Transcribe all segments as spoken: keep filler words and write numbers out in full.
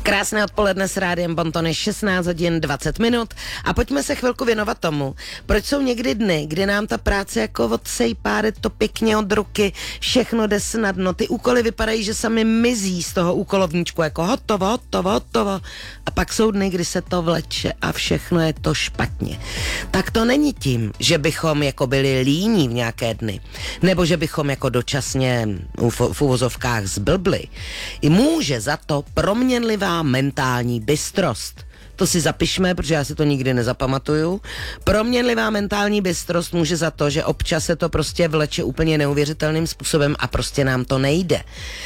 Krásné odpoledne s Rádiem Bonton, šestnáct hodin dvacet minut a pojďme se chvilku věnovat tomu, proč jsou někdy dny, kdy nám ta práce jako odsejpá, jde to pěkně od ruky, všechno jde snadno, ty úkoly vypadají, že sami mizí z toho úkolovníčku, jako hotovo, hotovo, hotovo a pak jsou dny, kdy se to vleče a všechno je to špatně. Tak to není tím, že bychom jako byli líní v nějaké dny, nebo že bychom jako dočasně v uvozovkách zblbli. I může za to proměnlivá mentální bystrost. To si zapišme, protože já si to nikdy nezapamatuju. Proměnlivá mentální bystrost může za to, že občas se to prostě vleče úplně neuvěřitelným způsobem a prostě nám to nejde.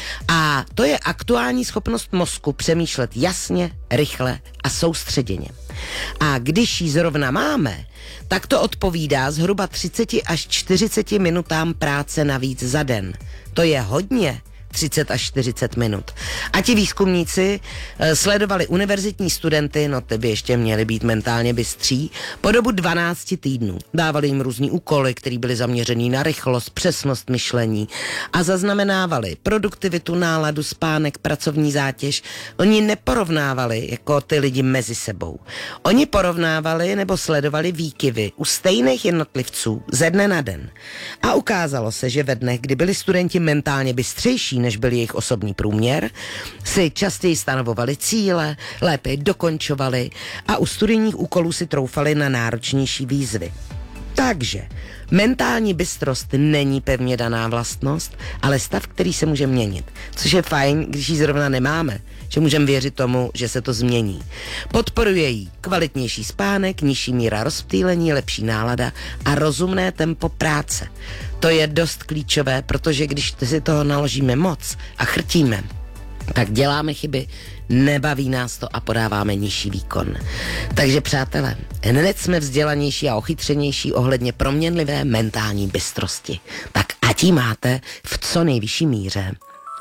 A to je aktuální schopnost mozku přemýšlet jasně, rychle a soustředěně. A když ji zrovna máme, tak to odpovídá zhruba třicet až čtyřicet minutám práce navíc za den. To je hodně. třicet až čtyřicet minut. A ti výzkumníci e, sledovali univerzitní studenty, no ty by ještě měli být mentálně bystří, po dobu dvanáct týdnů. Dávali jim různý úkoly, které byly zaměřený na rychlost, přesnost myšlení a zaznamenávali produktivitu, náladu, spánek, pracovní zátěž. Oni neporovnávali jako ty lidi mezi sebou. Oni porovnávali nebo sledovali výkyvy u stejných jednotlivců ze dne na den. A ukázalo se, že ve dnech, kdy byli studenti mentálně bystřejší, než byl jejich osobní průměr, si častěji stanovovali cíle, lépe dokončovali a u studijních úkolů si troufali na náročnější výzvy. Takže mentální bystrost není pevně daná vlastnost, ale stav, který se může měnit. Což je fajn, když ji zrovna nemáme, že můžeme věřit tomu, že se to změní. Podporuje jí kvalitnější spánek, nižší míra rozptýlení, lepší nálada a rozumné tempo práce. To je dost klíčové, protože když si toho naložíme moc a chrtíme, tak děláme chyby, nebaví nás to a podáváme nižší výkon. Takže přátelé, hned jsme vzdělanější a ochytřenější ohledně proměnlivé mentální bystrosti. Tak ať ji máte v co nejvyšší míře.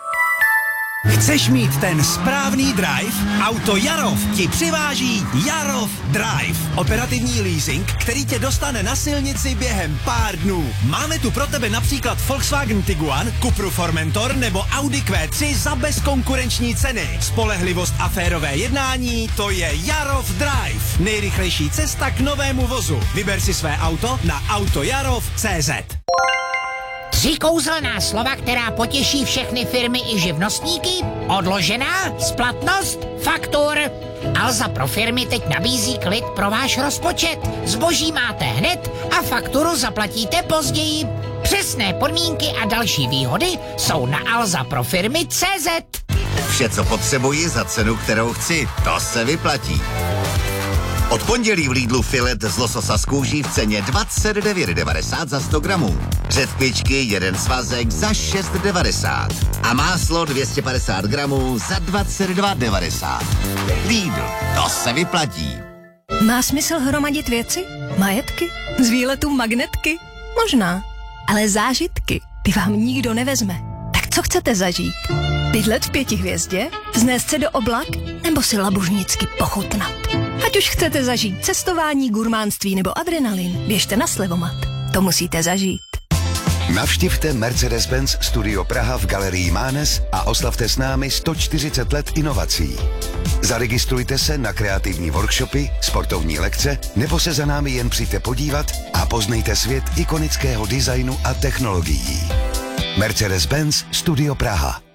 Chceš mít ten správný drive? Auto Jarov ti přiváží Jarov Drive. Operativní leasing, který tě dostane na silnici během pár dnů. Máme tu pro tebe například Volkswagen Tiguan, Cupru Formentor nebo Audi Q tři za bezkonkurenční ceny. Spolehlivost a férové jednání, to je Jarov Drive. Nejrychlejší cesta k novému vozu. Vyber si své auto na autojarov tečka cé zet. Tři kouzelná slova, která potěší všechny firmy i živnostníky? Odložená, splatnost, faktur. Alza pro firmy teď nabízí klid pro váš rozpočet. Zboží máte hned a fakturu zaplatíte později. Přesné podmínky a další výhody jsou na alza pro firmy tečka cé zet. Vše, co potřebuji za cenu, kterou chci, to se vyplatí. Od pondělí v Lidlu filet z lososa z kůží v ceně dvacet devět devadesát za sto gramů. Řetkvičky jeden svazek za šest devadesát. A máslo dvě stě padesát gramů za dvacet dva devadesát. Lidl, to se vyplatí. Má smysl hromadit věci? Majetky? Z výletu magnetky? Možná. Ale zážitky, ty vám nikdo nevezme. Tak co chcete zažít? Bydlet v pěti hvězdě? Vznést se do oblak? Nebo si labužnicky pochutnat? Ať už chcete zažít cestování, gurmánství nebo adrenalin, běžte na Slevomat. To musíte zažít. Navštivte Mercedes-Benz Studio Praha v galerii Mánes a oslavte s námi sto čtyřicet let inovací. Zaregistrujte se na kreativní workshopy, sportovní lekce nebo se za námi jen přijďte podívat a poznejte svět ikonického designu a technologií. Mercedes-Benz Studio Praha.